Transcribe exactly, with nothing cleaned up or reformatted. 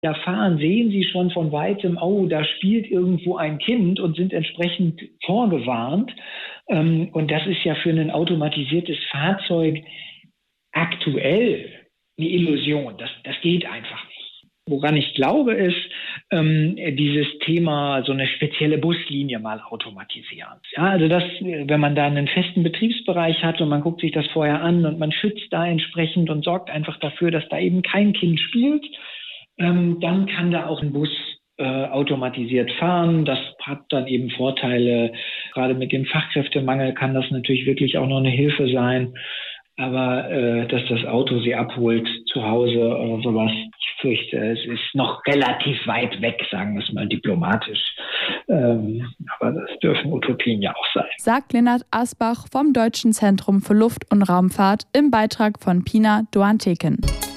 Da fahren, sehen sie schon von weitem, oh, da spielt irgendwo ein Kind und sind entsprechend vorgewarnt. Und das ist ja für ein automatisiertes Fahrzeug aktuell eine Illusion. Das, das geht einfach nicht. Woran ich glaube, ist, ähm, dieses Thema, so eine spezielle Buslinie mal automatisieren. Ja, also das, wenn man da einen festen Betriebsbereich hat und man guckt sich das vorher an und man schützt da entsprechend und sorgt einfach dafür, dass da eben kein Kind spielt, ähm, dann kann da auch ein Bus äh, automatisiert fahren. Das hat dann eben Vorteile. Gerade mit dem Fachkräftemangel kann das natürlich wirklich auch noch eine Hilfe sein. Aber äh, dass das Auto sie abholt zu Hause oder sowas, ich fürchte, es ist noch relativ weit weg, sagen wir es mal diplomatisch. Ähm, aber das dürfen Utopien ja auch sein. Sagt Lennart Asbach vom Deutschen Zentrum für Luft- und Raumfahrt im Beitrag von Pina Doan-Teken.